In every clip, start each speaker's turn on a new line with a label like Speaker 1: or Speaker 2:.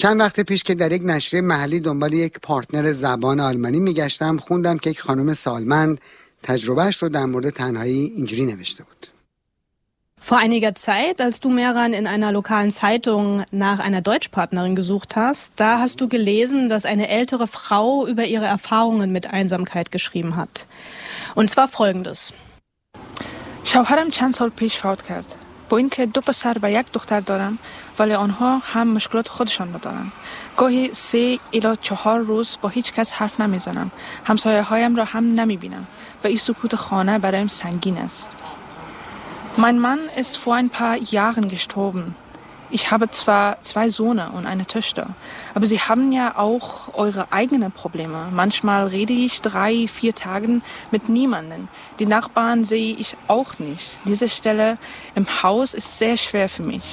Speaker 1: چند وقت پیش که در یک نشریه محلی دنبال یک پارتنر زبان آلمانی میگشتم خوندم که یک خانم سالمند تجربهش رو در مورد تنهایی اینجوری نوشته بود.
Speaker 2: Vor einiger Zeit, als du, Meran, in einer lokalen Zeitung nach einer Deutschpartnerin gesucht hast, da hast du gelesen, dass eine ältere Frau über ihre Erfahrungen mit Einsamkeit geschrieben hat. Und zwar folgendes.
Speaker 3: شوهرم چند سال پیش فوت کرد. با اینکه 2 پسر و 1 دختر دارم، ولی آنها هم مشکلات خودشان را دارند. گاهی 3 الی 4 روز با هیچ کس حرف نمیزنم. همسایه هایم را هم نمیبینم و این سکوت خانه برایم سنگین است. Mein Mann ist vor ein paar Jahren gestorben. Ich habe zwar 2 Söhne und eine Tochter, aber sie haben ja auch eure eigenen Probleme. Manchmal rede ich 3-4 Tage mit niemandem. Die Nachbarn sehe ich auch nicht. Diese Stelle im Haus ist sehr schwer für mich.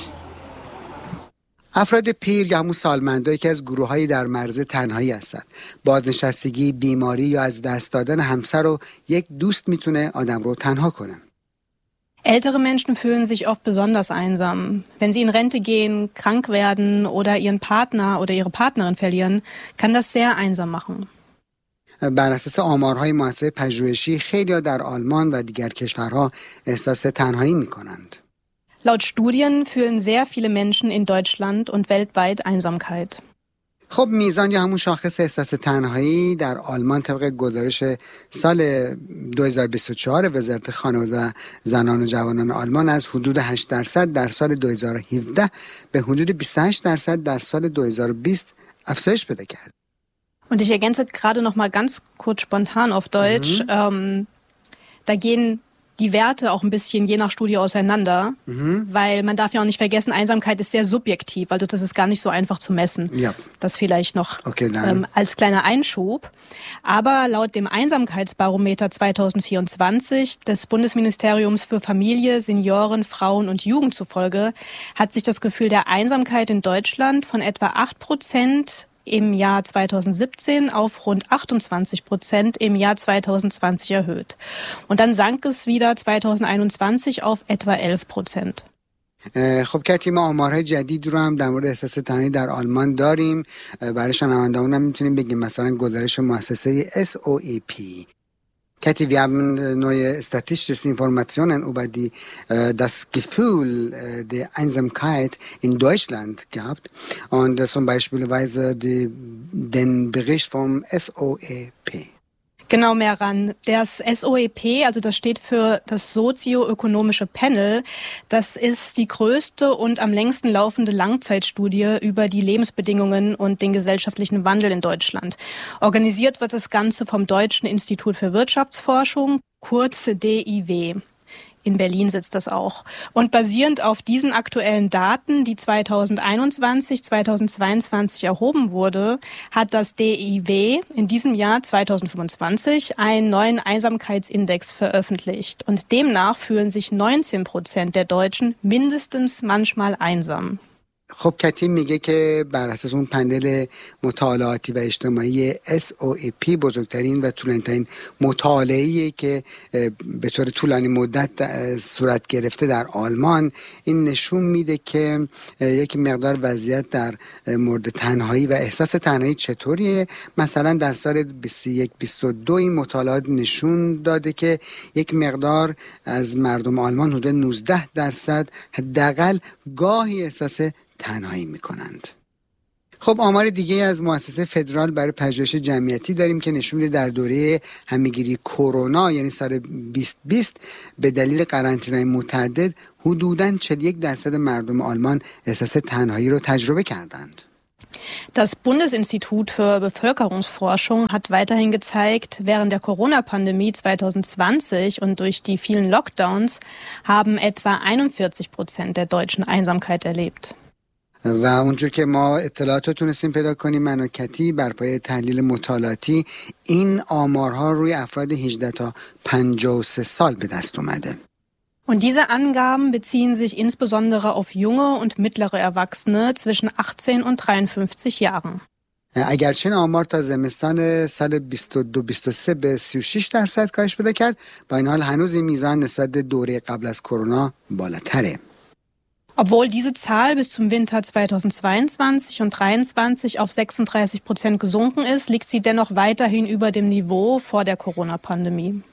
Speaker 1: افراد پیر یا همون سالمندایی که از گروه‌هایی در معرض تنهایی هستند. بازنشستگی، بیماری یا از دست دادن همسر و یک دوست میتونه آدم رو تنها کنه.
Speaker 2: Ältere Menschen fühlen sich oft besonders einsam. Wenn sie in Rente gehen, krank werden oder ihren Partner oder ihre Partnerin verlieren, kann das sehr einsam machen.
Speaker 1: بر اساس آمارهای مؤسسه پژوهشی خیلی‌ها در آلمان و دیگر کشورها احساس تنهایی می‌کنند.
Speaker 2: Laut Studien fühlen sehr viele Menschen in Deutschland und weltweit Einsamkeit.
Speaker 1: خب میزان یا همون شاخص احساس تنهایی در آلمان طبق گزارش سال 2024 وزارت خانواده و زنان و جوانان آلمان از حدود 8% در سال 2017 به حدود 28% در سال 2020 افزایش پیدا کرد.
Speaker 2: Und ich ergänze gerade noch mal ganz kurz spontan auf Deutsch. Da gehen die Werte auch ein bisschen je nach Studie auseinander, weil man darf ja auch nicht vergessen, Einsamkeit ist sehr subjektiv, also das ist gar nicht so einfach zu messen.
Speaker 1: Ja.
Speaker 2: Das vielleicht noch als kleiner Einschub. Aber laut dem Einsamkeitsbarometer 2024 des Bundesministeriums für Familie, Senioren, Frauen und Jugend zufolge hat sich das Gefühl der Einsamkeit in Deutschland von etwa 8% im Jahr 2017 auf rund 28% im Jahr 2020 erhöht. Und dann sank es wieder 2021 auf etwa 11%.
Speaker 1: خب کتی ما آمارهای جدید رو هم در مورد احساس تنهایی در آلمان داریم. برای شنونده‌مون هم میتونیم بگیم مثلا گزارش مؤسسه SOEP. Kathi, wir haben neue statistische Informationen über das Gefühl der Einsamkeit in Deutschland gehabt und zum Beispiel den Bericht vom SOEP.
Speaker 2: Genau, Meran. Das SOEP, also das steht für das sozioökonomische Panel, das ist die größte und am längsten laufende Langzeitstudie über die Lebensbedingungen und den gesellschaftlichen Wandel in Deutschland. Organisiert wird das Ganze vom Deutschen Institut für Wirtschaftsforschung, kurz DIW. In Berlin sitzt das auch. Und basierend auf diesen aktuellen Daten, die 2021, 2022 erhoben wurde, hat das DIW in diesem Jahr 2025 einen neuen Einsamkeitsindex veröffentlicht. Und demnach fühlen sich 19% der Deutschen mindestens manchmal einsam.
Speaker 1: خب کتی میگه که بر اساس اون پنل مطالعاتی و اجتماعی SOEP بزرگترین و طولانی‌ترین مطالعه‌ای که به طور طولانی مدت صورت گرفته در آلمان، این نشون میده که یک مقدار وضعیت در مورد تنهایی و احساس تنهایی چطوریه. مثلا در سال 21-22 این مطالعات نشون داده که یک مقدار از مردم آلمان حدود 19% حداقل گاهی احساس تنهایی میکنند. خب آمار دیگه از مؤسسه فدرال برای پژوهش جمعیتی داریم که نشون میده در دوره همهگیری کرونا یعنی سال 2020 به دلیل قرنطینه‌های متعدد حدوداً 41% مردم آلمان احساس تنهایی رو تجربه کردند.
Speaker 2: Das Bundesinstitut für Bevölkerungsforschung hat weiterhin gezeigt, während der Corona-Pandemie 2020 und durch die vielen Lockdowns haben etwa 41% der Deutschen Einsamkeit erlebt.
Speaker 1: و اونجور که ما اطلاعات رو تونستیم پیدا کنیم من و کتی بر پایه تحلیل مطالعاتی این آمارها روی افراد 18 تا 53 سال به دست اومده.
Speaker 2: Und diese Angaben beziehen sich insbesondere auf junge und mittlere Erwachsene zwischen 18 und 53 Jahren.
Speaker 1: اگرچه آمار تا زمستان سال 22-23 به 36% کاهش پیدا کرد، با این حال هنوز این میزان نسبت به دوره قبل از کرونا بالاتره.
Speaker 2: Obwohl diese Zahl bis zum Winter 2022 und 2023 auf 36% gesunken ist, liegt sie dennoch weiterhin über dem Niveau vor der Corona-Pandemie.